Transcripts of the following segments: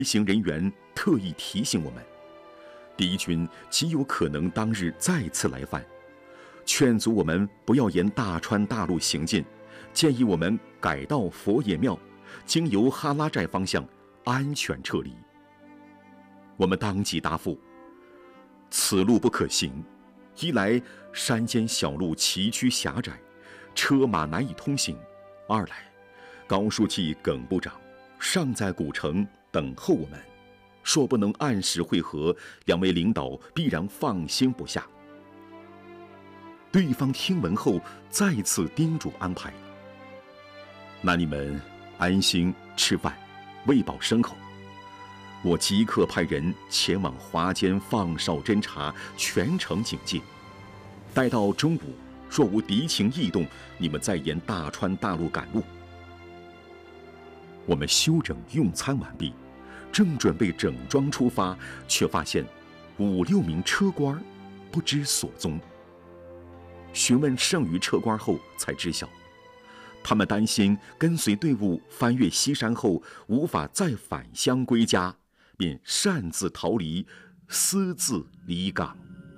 飞行人员特意提醒我们，敌军极有可能当日再次来犯，劝阻我们不要沿大川大路行进，建议我们改道佛爷庙，经由哈拉寨方向安全撤离。我们当即答复：此路不可行，一来山间小路崎岖狭窄，车马难以通行；二来高书记耿部长尚在古城等候我们，若不能按时会合，两位领导必然放心不下。对方听闻后再次叮嘱安排：那你们安心吃饭，喂饱牲口。我即刻派人前往华间放哨侦察，全程警戒。待到中午，若无敌情异动，你们再沿大川大路赶路。我们休整用餐完毕，正准备整装出发，却发现5、6名车官不知所踪。询问剩余车官后才知晓，他们担心跟随队伍翻越西山后无法再返乡归家，便擅自逃离，私自离港。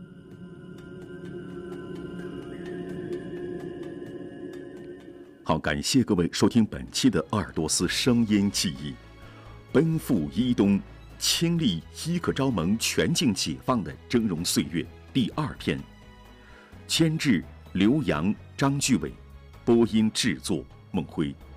好，感谢各位收听本期的鄂尔多斯声音记忆，奔赴伊东，亲历伊克昭盟全境解放的峥嵘岁月第2篇，监制刘洋、张巨伟，播音制作孟辉。